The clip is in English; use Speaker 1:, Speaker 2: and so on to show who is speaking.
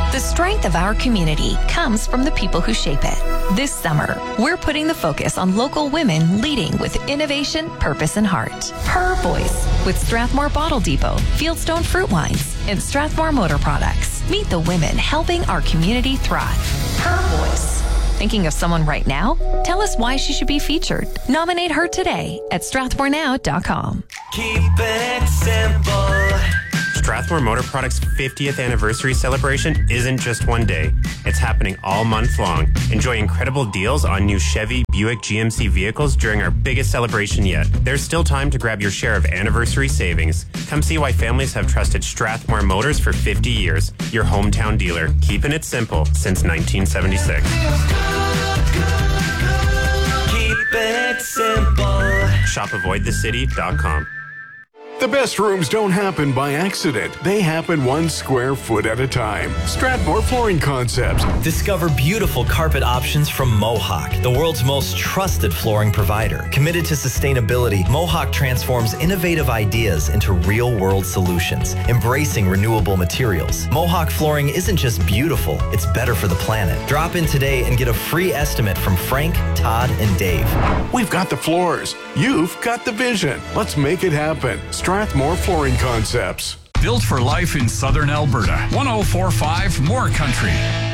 Speaker 1: The strength of our community comes from the people who shape it. This summer, we're putting the focus on local women leading with innovation, purpose, and heart. Her voice with Strathmore Bottle Depot, Fieldstone Fruit Wines, and Strathmore Motor Products. Meet the women helping our community thrive. Her voice. Thinking of someone right now? Tell us why she should be featured. Nominate her today at strathmorenow.com.
Speaker 2: Keep it simple.
Speaker 3: Strathmore Motor Products' 50th anniversary celebration isn't just one day. It's happening all month long. Enjoy incredible deals on new Chevy, Buick, GMC vehicles during our biggest celebration yet. There's still time to grab your share of anniversary savings. Come see why families have trusted Strathmore Motors for 50 years. Your hometown dealer, keeping it simple since 1976.
Speaker 2: Keep it simple.
Speaker 3: Shop avoidthecity.com.
Speaker 4: The best rooms don't happen by accident. They happen 1 square foot at a time. Strathmore Flooring Concepts.
Speaker 5: Discover beautiful carpet options from Mohawk, the world's most trusted flooring provider. Committed to sustainability, Mohawk transforms innovative ideas into real-world solutions, embracing renewable materials. Mohawk flooring isn't just beautiful, it's better for the planet. Drop in today and get a free estimate from Frank, Todd, and Dave.
Speaker 4: We've got the floors. You've got the vision. Let's make it happen. Strathmore Flooring Concepts.
Speaker 6: Built for life in southern Alberta. 104.5 More Country.